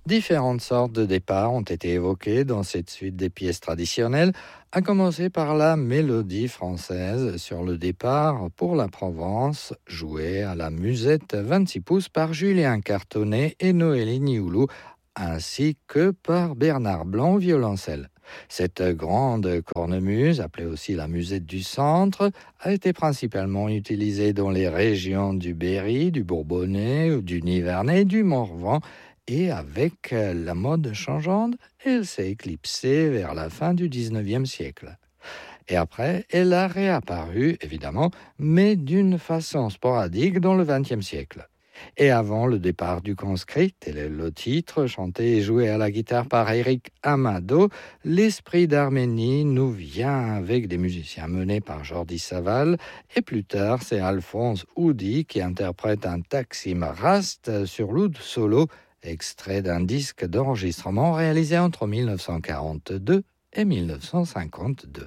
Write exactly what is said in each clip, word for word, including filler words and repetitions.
Différentes sortes de départs ont été évoquées dans cette suite des pièces traditionnelles, à commencer par la mélodie française sur le départ pour la Provence, jouée à la musette vingt-six pouces par Julien Cartonnet et Noélie Nioulou, ainsi que par Bernard Blanc au violoncelle. Cette grande cornemuse, appelée aussi la musette du centre, a été principalement utilisée dans les régions du Berry, du Bourbonnais, du Nivernais, du Morvan, et avec la mode changeante, elle s'est éclipsée vers la fin du dix-neuvième siècle. Et après, elle a réapparu, évidemment, mais d'une façon sporadique dans le vingtième siècle. Et avant le départ du conscrit, tel est le titre, chanté et joué à la guitare par Eric Amado, l'esprit d'Arménie nous vient avec des musiciens menés par Jordi Savall, et plus tard, c'est Alphonse Houdy qui interprète un Taksim Rast sur l'oud solo, extrait d'un disque d'enregistrement réalisé entre dix-neuf cent quarante-deux et dix-neuf cent cinquante-deux.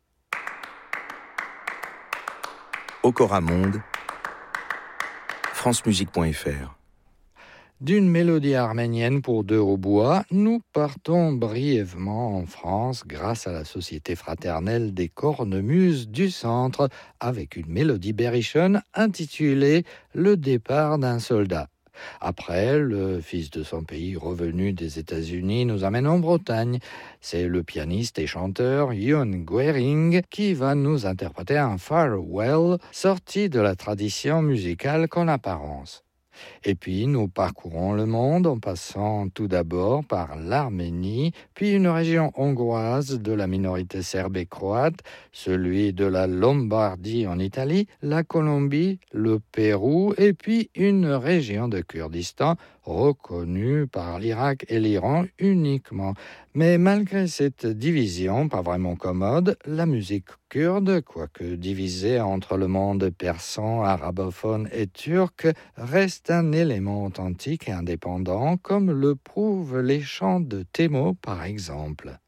Okora Monde, francemusique point f r. D'une mélodie arménienne pour deux hautbois, nous partons brièvement en France grâce à la Société fraternelle des cornemuses du centre avec une mélodie berrichonne intitulée « Le départ d'un soldat ». Après, le fils de son pays revenu des États-Unis nous amène en Bretagne. C'est le pianiste et chanteur Ion Guering qui va nous interpréter un farewell sorti de la tradition musicale qu'en apparence. Et puis nous parcourons le monde en passant tout d'abord par l'Arménie, puis une région hongroise de la minorité serbe et croate, celui de la Lombardie en Italie, la Colombie, le Pérou, et puis une région de Kurdistan reconnue par l'Irak et l'Iran uniquement. Mais malgré cette division, pas vraiment commode, la musique kurde, quoique divisée entre le monde persan, arabophone et turc, reste un élément authentique et indépendant, comme le prouvent les chants de Thémo par exemple.